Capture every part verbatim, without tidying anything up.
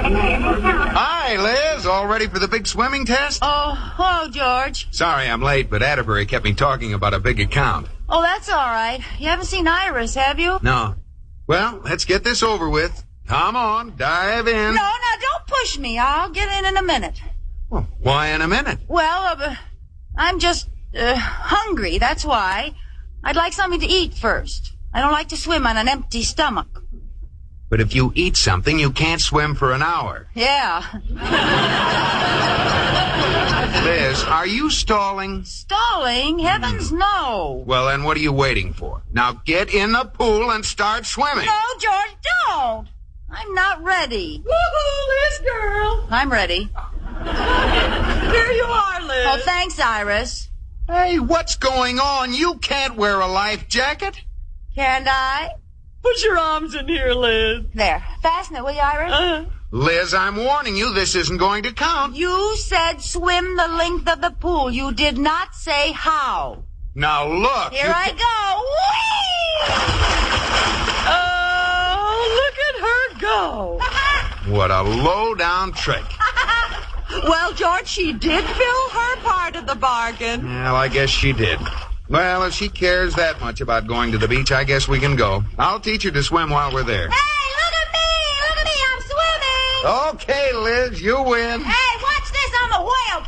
Hi, Liz. All ready for the big swimming test? Oh, hello, George. Sorry I'm late, but Atterbury kept me talking about a big account. Oh, that's all right. You haven't seen Iris, have you? No. Well, let's get this over with. Come on, dive in. No, no, don't push me. I'll get in in a minute. Well, why in a minute? Well, uh, I'm just uh, hungry, that's why. I'd like something to eat first. I don't like to swim on an empty stomach. But if you eat something, you can't swim for an hour. Yeah. Liz, are you stalling? Stalling? Heavens, no. Well, then what are you waiting for? Now get in the pool and start swimming. No, George, don't. I'm not ready. Woohoo, Liz girl. I'm ready. Here you are, Liz. Oh, thanks, Iris. Hey, what's going on? You can't wear a life jacket. Can't I? Put your arms in here, Liz. There. Fasten it, will you, Iris? Uh, Liz, I'm warning you, this isn't going to count. You said swim the length of the pool. You did not say how. Now look. Here you I can- go. Whee! oh, look at her go. What a low-down trick. Well, George, she did fill her part of the bargain. Well, I guess she did. Well, if she cares that much about going to the beach, I guess we can go. I'll teach her to swim while we're there. Hey, look at me! Look at me! I'm swimming! Okay, Liz, you win. Hey, watch this! I'm a whale!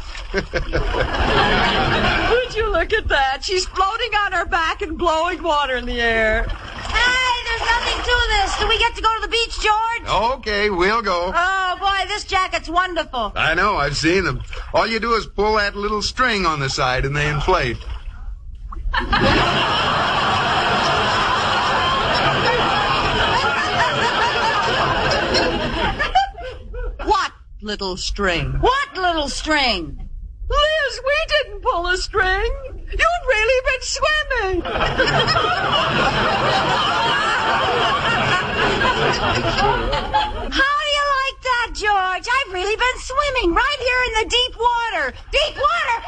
Would you look at that? She's floating on her back and blowing water in the air. Hey, there's nothing to this. Do we get to go to the beach, George? Okay, we'll go. Oh, boy, this jacket's wonderful. I know, I've seen them. All you do is pull that little string on the side and they inflate. What little string? What little string? Liz, we didn't pull a string. You'd really been swimming. How do you like that, George? I've really been swimming right here in the deep water. Deep water!